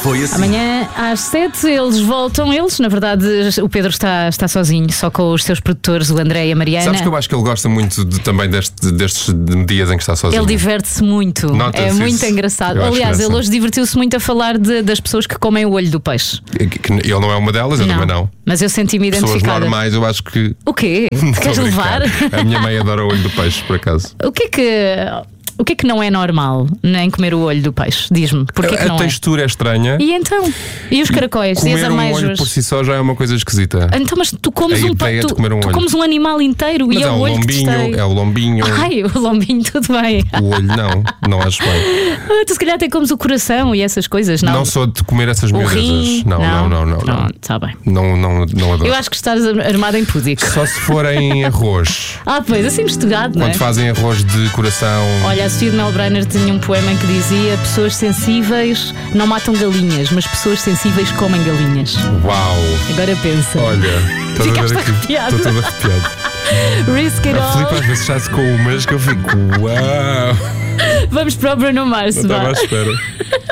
Foi assim. Amanhã às 7 eles voltam. Na verdade, o Pedro está sozinho, só com os seus produtores, o André e a Mariana. Sabes que eu acho que ele gosta muito também destes dias em que está sozinho. Ele diverte-se muito. É muito engraçado. Aliás, ele hoje divertiu-se muito a falar das pessoas que comem o olho do peixe. Ele não é uma delas, eu também não. Mas eu senti-me identificada. Pessoas normais, eu acho que. O quê? Queres levar? A minha mãe adora o olho do peixe, por acaso. O que é que não é normal em comer o olho do peixe? Diz-me, porquê que não é? A textura é estranha. E então? E os caracóis? Comer e as amêijoas? Um olho por si só já é uma coisa esquisita. Então, mas tu comes tu comes um animal inteiro. Mas e é o olho lombinho, que te é o lombinho. Ai, o lombinho, tudo bem. O olho não acho bem. Tu se calhar até comes o coração e essas coisas, não? Não sou de comer essas miudezas. Não. Está bem. Não adoro. Eu acho que estás armada em púdico. Só se for em arroz. Pois, assim misturado, não é? Quando fazem arroz de coração. Olha, a Sofia de Melbrenner tinha um poema em que dizia: pessoas sensíveis não matam galinhas, mas pessoas sensíveis comem galinhas. Uau! Agora pensa. Olha, ficaste arrepiado. Estou todo arrepiado. Risk it all. A Filipe às vezes sai-se com umas que eu fico: uau! Vamos para o Bruno Mars. Não estava à espera.